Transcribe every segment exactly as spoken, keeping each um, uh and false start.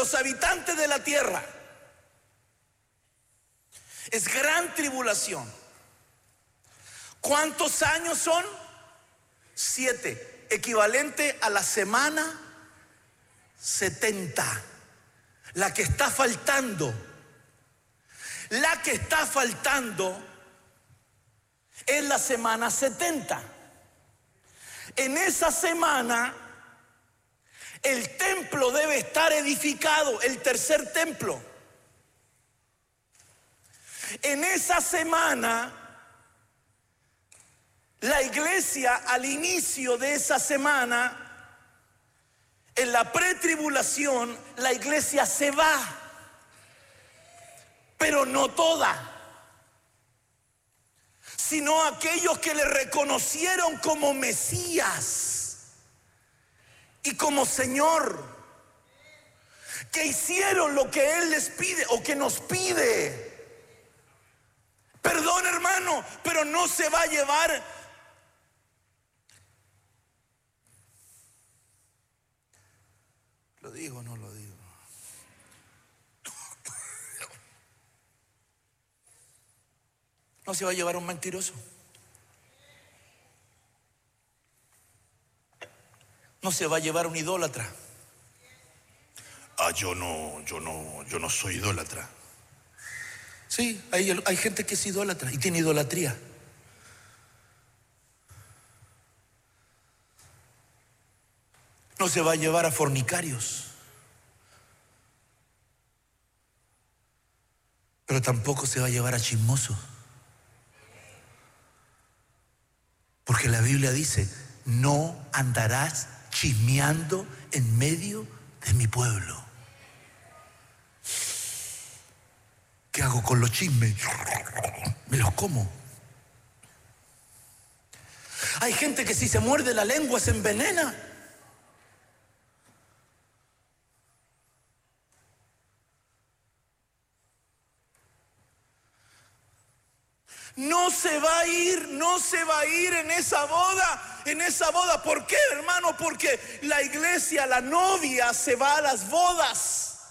los habitantes de la tierra. Es gran tribulación. ¿Cuántos años son? Siete, equivalente a la semana setenta. La que está faltando, la que está faltando es la semana setenta. En esa semana el templo debe estar edificado, el tercer templo. En esa semana la iglesia, al inicio de esa semana, en la pretribulación, la iglesia se va, pero no toda, sino aquellos que le reconocieron como Mesías y como Señor, que hicieron lo que Él les pide o que nos pide. Perdón, hermano, pero no se va a llevar. ¿Lo digo o no lo digo? No se va a llevar un mentiroso. No se va a llevar un idólatra. Ah, yo no, yo no, yo no soy idólatra. Sí, hay, hay gente que es idólatra y tiene idolatría. No se va a llevar a fornicarios, pero tampoco se va a llevar a chismosos, porque la Biblia dice: no andarás chismeando en medio de mi pueblo. ¿Qué hago con los chismes? Me los como. Hay gente que si se muerde la lengua se envenena. No se va a ir, no se va a ir en esa boda, en esa boda. ¿Por qué, hermano? Porque la iglesia, la novia, se va a las bodas.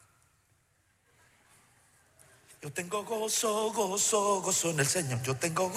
Yo tengo gozo, gozo, gozo en el Señor. Yo tengo gozo.